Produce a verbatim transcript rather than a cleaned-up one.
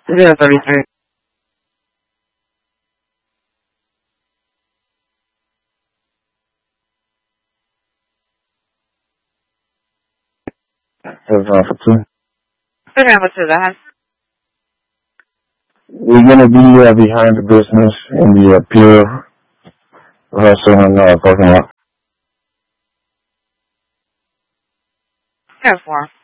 zero thirty-three. That's Alpha two. Three Alpha two, go ahead. We're going to be uh, behind the business in the uh, Pier Restaurant uh, parking lot. Ten four.